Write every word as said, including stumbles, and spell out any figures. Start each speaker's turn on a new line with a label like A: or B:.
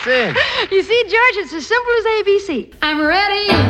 A: Sing.
B: You see, George, it's as simple as A B C. I'm ready.